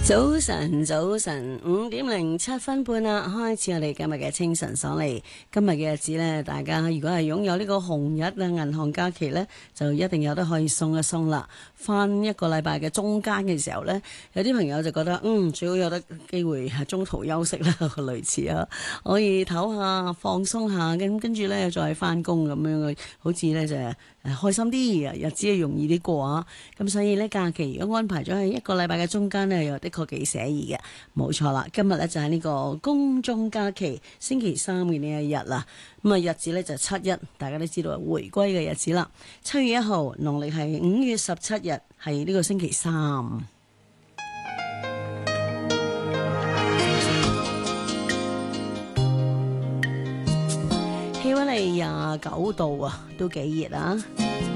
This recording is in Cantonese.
早晨，早晨，5:07啦，開始我哋今日嘅清晨爽利。今日嘅日子呢，大家如果係擁有呢個紅日啊，銀行假期呢，就一定有得可以鬆一鬆啦。翻一個禮拜嘅中間嘅時候呢，有啲朋友就覺得最好有得機會係中途休息啦，類似啊，可以唞下放鬆下，跟住呢再翻工咁樣嘅，好似呢就開心啲，日子係容易啲過啊。咁所以呢，假期如果安排咗喺一個禮拜嘅中間呢，又的確幾寫意嘅，冇錯啦。今日呢就係呢個公眾假期星期三嘅呢一日啦。咁啊日子呢就係7-1，大家都知道係回歸嘅日子啦。7月1號，農曆係5月17日，係呢個星期三。氣溫係29度啊，都幾熱啊！